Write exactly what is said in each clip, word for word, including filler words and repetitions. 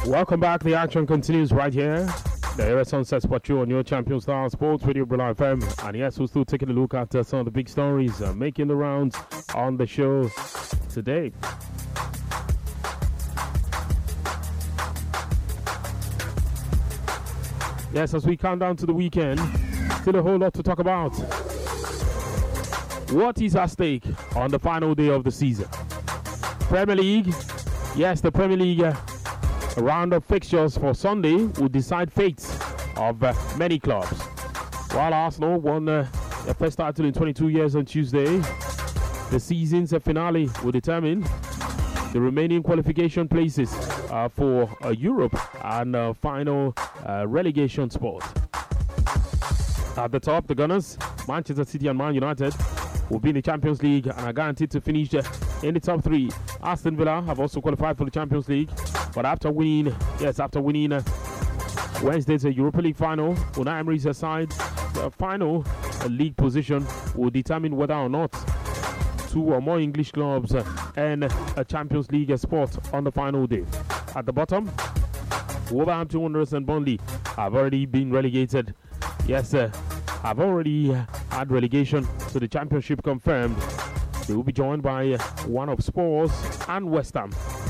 Welcome back. The action continues right here. The Era Sunset Sport Show on your Champion Star Sports Radio Brunei F M. And yes, we're still taking a look at uh, some of the big stories uh, making the rounds on the show today. Yes, as we count down to the weekend, still a whole lot to talk about. What is at stake on the final day of the season? Premier League. Yes, the Premier League uh, round of fixtures for Sunday will decide fates of uh, many clubs. While Arsenal won uh, their first title in twenty-two years on Tuesday, the season's uh, finale will determine the remaining qualification places uh, for uh, Europe and uh, final uh, relegation spot. At the top, the Gunners, Manchester City and Man United, will be in the Champions League and are guaranteed to finish uh, in the top three. Aston Villa have also qualified for the Champions League, but after winning, yes, after winning uh, Wednesday's uh, Europa League final, Unai Emery's side, the final uh, league position will determine whether or not two or more English clubs uh, earn a Champions League uh, spot on the final day. At the bottom, Wolverhampton Wanderers and Burnley have already been relegated. Yes, uh, have already uh, had relegation to the Championship confirmed. They will be joined by uh, one of Spurs and West Ham.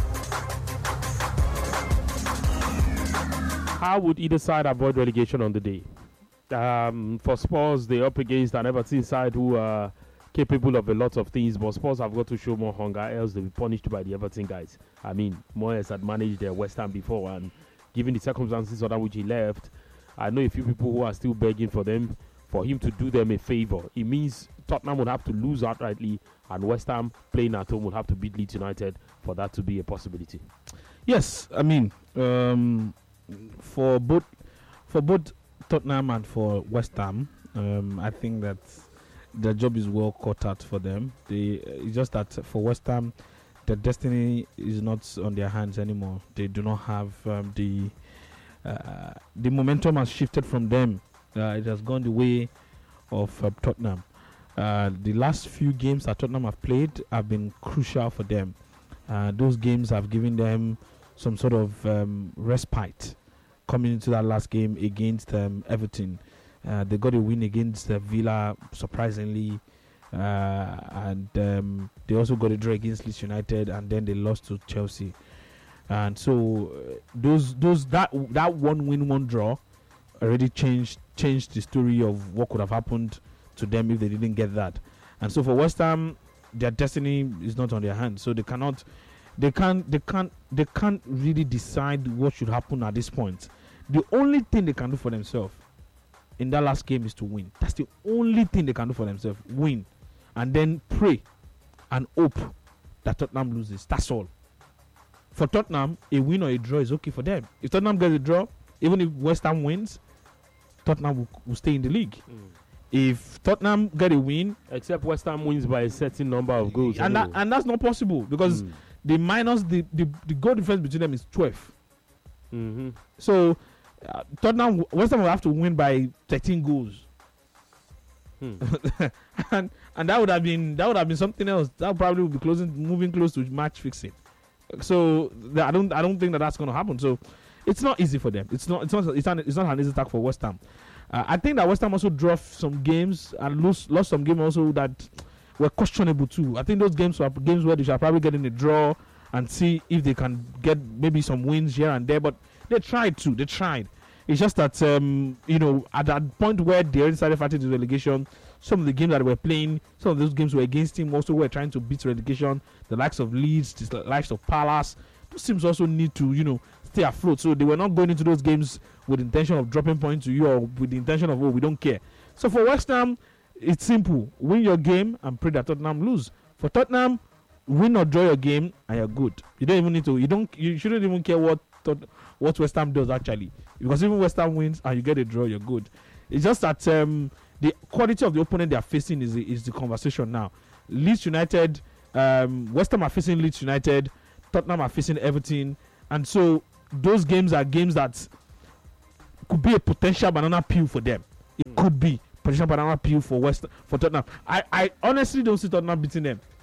How would either side avoid relegation on the day? Um, for Spurs, they're up against an Everton side who are capable of a lot of things, but Spurs have got to show more hunger, else they'll be punished by the Everton guys. I mean, Moyes had managed their West Ham before, and given the circumstances under which he left, I know a few people who are still begging for them, for him to do them a favour. It means Tottenham would have to lose outrightly, and West Ham playing at home would have to beat Leeds United for that to be a possibility. Yes, I mean, um, for both for both Tottenham and for West Ham, um, I think that the job is well cut out for them. They, it's just that for West Ham, the destiny is not on their hands anymore. They do not have um, the uh, the momentum has shifted from them. Uh, it has gone the way of uh, Tottenham. Uh, the last few games that Tottenham have played have been crucial for them. Uh, those games have given them some sort of um, respite coming into that last game against um, Everton. Uh, they got a win against uh, Villa, surprisingly, uh, and um, they also got a draw against Leeds United, and then they lost to Chelsea. And so uh, those those that that one win, one draw already changed changed the story of what could have happened to them if they didn't get that. And so for West Ham, their destiny is not on their hands, so they cannot they can't they can't they can't really decide what should happen at this point. The only thing they can do for themselves in that last game is to win. That's the only thing they can do for themselves. Win. And then pray and hope that Tottenham loses. That's all. For Tottenham, a win or a draw is okay for them. If Tottenham gets a draw, even if West Ham wins, Tottenham will, will stay in the league. Mm. If Tottenham get a win, except West Ham wins by a certain number of goals, and that, and that's not possible because mm. the minus the, the the goal difference between them is twelve. Mm-hmm. So uh, Tottenham West Ham will have to win by thirteen goals. Hmm. and and that would have been that would have been something else. That probably would be closing, moving close to match fixing. So the, I don't I don't think that that's going to happen. So it's not easy for them. It's not it's not it's not, it's not an easy task for West Ham. Uh, I think that West Ham also drew some games and lose, lost some games also that were questionable too. I think those games were games where they should probably get in a draw and see if they can get maybe some wins here and there. But they tried to. They tried. It's just that, um, you know, at that point where they already started fighting the relegation, some of the games that they were playing, some of those games were against him, also were trying to beat relegation. The likes of Leeds, the likes of Palace, those teams also need to, you know, stay afloat. So they were not going into those games with the intention of dropping points to you or with the intention of, oh, we don't care. So for West Ham, it's simple. Win your game and pray that Tottenham lose. For Tottenham, win or draw your game and you're good. You don't even need to, you don't, you shouldn't even care what Tot- what West Ham does actually. Because even West Ham wins and you get a draw, you're good. It's just that um, the quality of the opponent they are facing is the, is the conversation now. Leeds United, um, West Ham are facing Leeds United, Tottenham are facing Everton, and so those games are games that could be a potential banana peel for them. It mm. could be potential banana peel for West for Tottenham. I, I honestly don't see Tottenham beating them.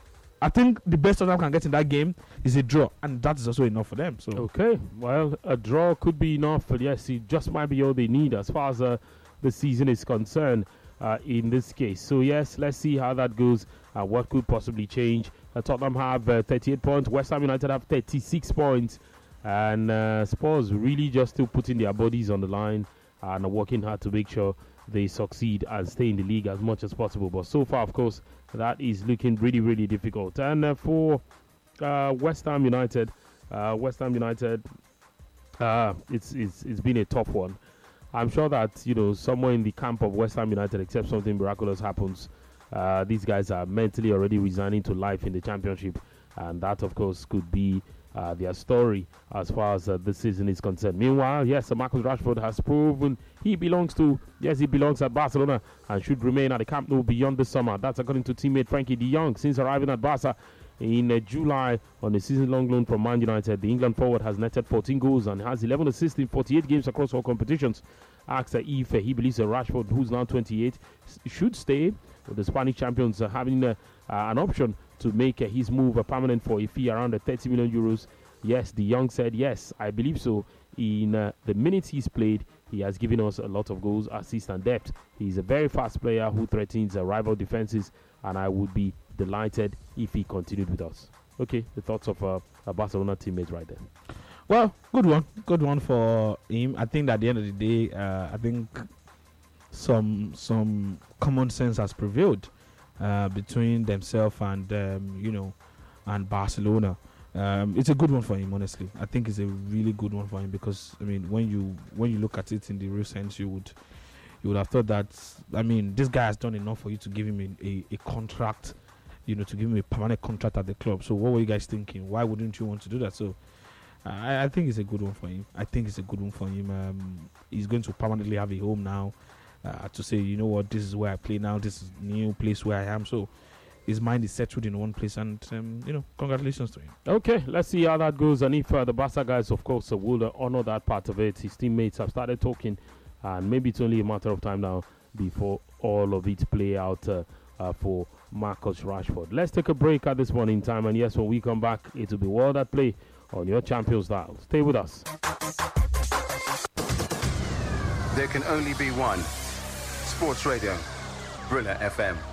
I think the best Tottenham can get in that game is a draw, and that is also enough for them. So okay, well, a draw could be enough, but yes, it just might be all they need as far as uh, the season is concerned uh, in this case. So yes, let's see how that goes. Uh, what could possibly change? Uh, Tottenham have uh, thirty-eight points. West Ham United have thirty-six points, and uh, Spurs really just still putting their bodies on the line and working hard to make sure they succeed and stay in the league as much as possible. But so far, of course, that is looking really, really difficult. And uh, for uh, West Ham United, uh, West Ham United, uh, it's, it's it's been a tough one. I'm sure that, you know, somewhere in the camp of West Ham United, except something miraculous happens, uh, these guys are mentally already resigning to life in the Championship. And that, of course, could be Uh, their story as far as uh, the season is concerned. Meanwhile, yes, uh, Marcus Rashford has proven he belongs to, yes, he belongs at Barcelona and should remain at the Camp Nou beyond the summer. That's according to teammate Frankie de Jong. Since arriving at Barca in uh, July on a season-long loan from Man United, the England forward has netted fourteen goals and has eleven assists in forty-eight games across all competitions. Asked uh, if uh, he believes uh, Rashford, who's now twenty-eight, s- should stay with the Spanish champions, uh, having uh, uh, an option to make uh, his move uh, permanent for a fee around uh, thirty million euros. Yes, de Jong said, yes, I believe so. In uh, the minutes he's played, he has given us a lot of goals, assists, and depth. He's a very fast player who threatens uh, rival defenses, and I would be delighted if he continued with us. Okay, the thoughts of uh, a Barcelona teammate right there. Well, good one. Good one for him. I think that at the end of the day, uh, I think some some common sense has prevailed uh, between themselves and, um, you know, and Barcelona. Um, it's a good one for him, honestly. I think it's a really good one for him because, I mean, when you when you look at it in the real sense, you would you would have thought that, I mean, this guy has done enough for you to give him a, a, a contract, you know, to give him a permanent contract at the club. So what were you guys thinking? Why wouldn't you want to do that? So I, I think it's a good one for him. I think it's a good one for him. Um, he's going to permanently have a home now uh, to say, you know what, this is where I play now. This is new place where I am. So his mind is settled in one place, and um, you know, congratulations to him. Okay, let's see how that goes, and if uh, the Barca guys, of course, uh, will uh, honor that part of it. His teammates have started talking, and maybe it's only a matter of time now before all of it play out uh, uh, for Marcus Rashford. Let's take a break at this point in time, and yes, when we come back, it will be World at Play on your Champions Dial. Stay with us. There can only be one. Sports Radio, Brilla F M.